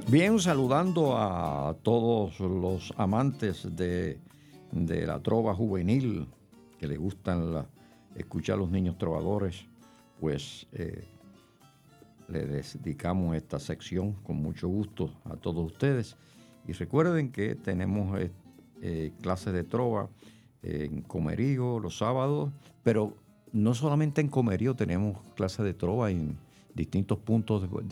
Bien, saludando a todos los amantes de la trova juvenil, que les gustan escuchar a los niños trovadores, pues le dedicamos esta sección con mucho gusto a todos ustedes. Y recuerden que tenemos clases de trova en Comerío los sábados, pero no solamente en Comerío, tenemos clases de trova en distintos puntos